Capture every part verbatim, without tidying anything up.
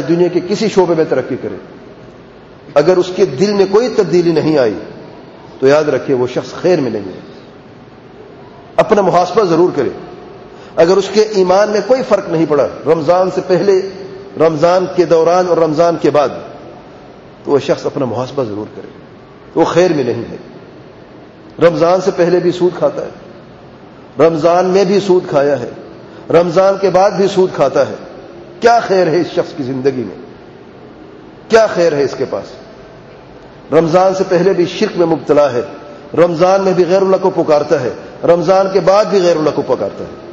دنیا کے کسی شعبے میں ترقی کرے، اگر اس کے دل میں کوئی تبدیلی نہیں آئی تو یاد رکھے وہ شخص خیر میں نہیں ہے۔ اپنا محاسبہ ضرور کرے، اگر اس کے ایمان میں کوئی فرق نہیں پڑا رمضان سے پہلے، رمضان کے دوران اور رمضان کے بعد، تو وہ شخص اپنا محاسبہ ضرور کرے، وہ خیر میں نہیں ہے۔ رمضان سے پہلے بھی سود کھاتا ہے، رمضان میں بھی سود کھایا ہے، رمضان کے بعد بھی سود کھاتا ہے، کیا خیر ہے اس شخص کی زندگی میں؟ کیا خیر ہے اس کے پاس؟ رمضان سے پہلے بھی شرک میں مبتلا ہے، رمضان میں بھی غیر اللہ کو پکارتا ہے، رمضان کے بعد بھی غیر اللہ کو پکارتا ہے۔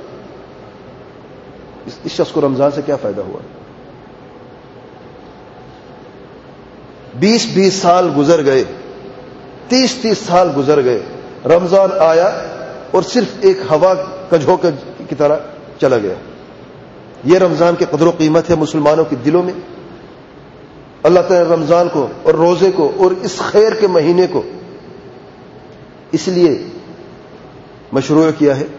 اس شخص کو رمضان سے کیا فائدہ ہوا؟ بیس بیس سال گزر گئے، تیس تیس سال گزر گئے، رمضان آیا اور صرف ایک ہوا کا جھونکا کی طرح چلا گیا۔ یہ رمضان کی قدر و قیمت ہے مسلمانوں کے دلوں میں؟ اللہ تعالی نے رمضان کو اور روزے کو اور اس خیر کے مہینے کو اس لیے مشروع کیا ہے۔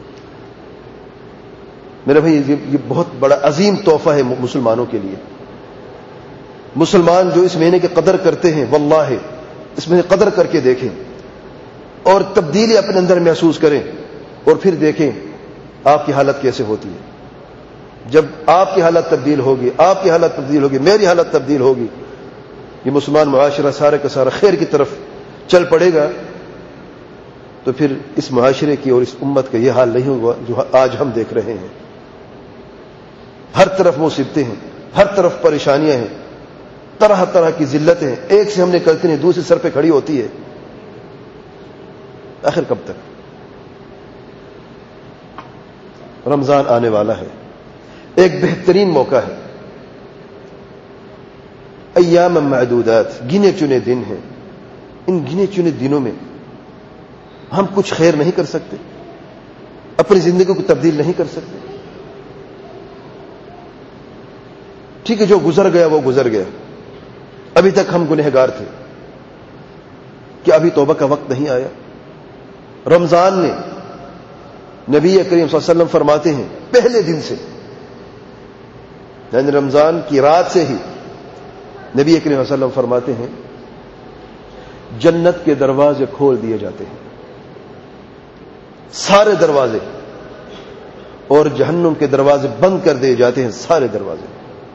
میرے بھائی یہ بہت بڑا عظیم تحفہ ہے مسلمانوں کے لیے۔ مسلمان جو اس مہینے کی قدر کرتے ہیں، واللہ اس مہینے قدر کر کے دیکھیں اور تبدیلی اپنے اندر محسوس کریں، اور پھر دیکھیں آپ کی حالت کیسے ہوتی ہے۔ جب آپ کی حالت تبدیل ہوگی، آپ کی حالت تبدیل ہوگی، میری حالت تبدیل ہوگی، یہ مسلمان معاشرہ سارے کا سارا خیر کی طرف چل پڑے گا، تو پھر اس معاشرے کی اور اس امت کا یہ حال نہیں ہوگا جو آج ہم دیکھ رہے ہیں۔ ہر طرف مصیبتیں ہیں، ہر طرف پریشانیاں ہیں، طرح طرح کی ذلتیں ہیں، ایک سے ہم نے کرتے ہیں دوسرے سر پہ کھڑی ہوتی ہے۔ آخر کب تک؟ رمضان آنے والا ہے، ایک بہترین موقع ہے، ایام معدودات، گنے چنے دن ہیں۔ ان گنے چنے دنوں میں ہم کچھ خیر نہیں کر سکتے، اپنی زندگی کو تبدیل نہیں کر سکتے؟ ٹھیک ہے، جو گزر گیا وہ گزر گیا، ابھی تک ہم گنہگار تھے، کیا ابھی توبہ کا وقت نہیں آیا؟ رمضان میں نبی کریم صلی اللہ علیہ وسلم فرماتے ہیں پہلے دن سے، یعنی رمضان کی رات سے ہی نبی کریم صلی اللہ علیہ وسلم فرماتے ہیں جنت کے دروازے کھول دیے جاتے ہیں، سارے دروازے، اور جہنم کے دروازے بند کر دیے جاتے ہیں، سارے دروازے۔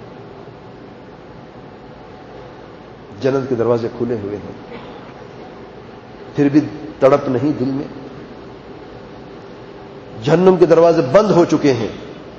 جنت کے دروازے کھلے ہوئے ہیں، پھر بھی تڑپ نہیں دل میں، جہنم کے دروازے بند ہو چکے ہیں،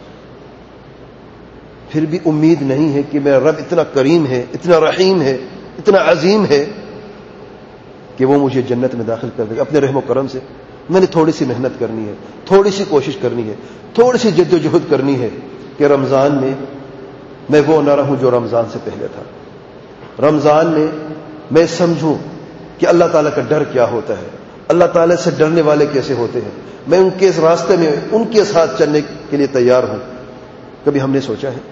پھر بھی امید نہیں ہے کہ میرا رب اتنا کریم ہے، اتنا رحیم ہے، اتنا عظیم ہے کہ وہ مجھے جنت میں داخل کر دے گا اپنے رحم و کرم سے۔ میں نے تھوڑی سی محنت کرنی ہے، تھوڑی سی کوشش کرنی ہے، تھوڑی سی جد و جہد کرنی ہے کہ رمضان میں میں وہ نہ رہوں جو رمضان سے پہلے تھا۔ رمضان میں میں سمجھوں کہ اللہ تعالیٰ کا ڈر کیا ہوتا ہے، اللہ تعالیٰ سے ڈرنے والے کیسے ہوتے ہیں، میں ان کے اس راستے میں ان کے ساتھ چلنے کے لیے تیار ہوں۔ کبھی ہم نے سوچا ہے؟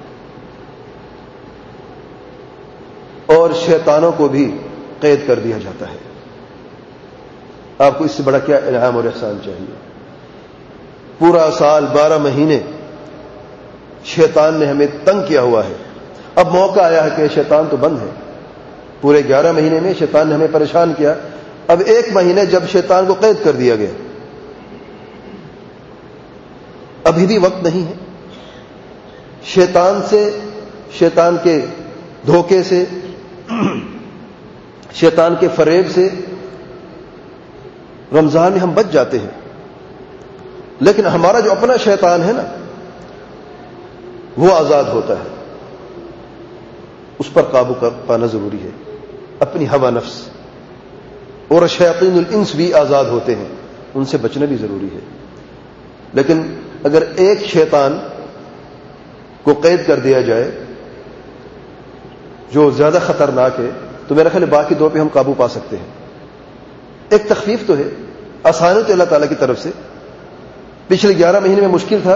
اور شیطانوں کو بھی قید کر دیا جاتا ہے۔ آپ کو اس سے بڑا کیا انعام اور احسان چاہیے؟ پورا سال بارہ مہینے شیطان نے ہمیں تنگ کیا ہوا ہے، اب موقع آیا ہے کہ شیطان تو بند ہے۔ پورے گیارہ مہینے میں شیطان نے ہمیں پریشان کیا، اب ایک مہینے جب شیطان کو قید کر دیا گیا، ابھی بھی وقت نہیں ہے۔ شیطان سے، شیطان کے دھوکے سے، شیطان کے فریب سے رمضان میں ہم بچ جاتے ہیں، لیکن ہمارا جو اپنا شیطان ہے نا، وہ آزاد ہوتا ہے، اس پر قابو پانا ضروری ہے۔ اپنی ہوا نفس اور شیاطین الانس بھی آزاد ہوتے ہیں، ان سے بچنا بھی ضروری ہے۔ لیکن اگر ایک شیطان کو قید کر دیا جائے جو زیادہ خطرناک ہے، تو میرا خیال ہے باقی دو پہ ہم قابو پا سکتے ہیں۔ ایک تخفیف تو ہے، آسانی تو اللہ تعالیٰ کی طرف سے۔ پچھلے گیارہ مہینے میں مشکل تھا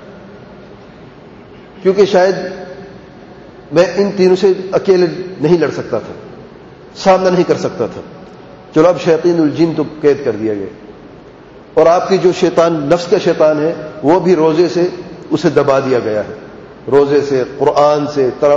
کیونکہ شاید میں ان تینوں سے اکیلے نہیں لڑ سکتا تھا، سامنا نہیں کر سکتا تھا۔ چلو اب شیاطین الجن تو قید کر دیا گیا، اور آپ کی جو شیطان نفس کا شیطان ہے وہ بھی روزے سے اسے دبا دیا گیا ہے، روزے سے، قرآن سے،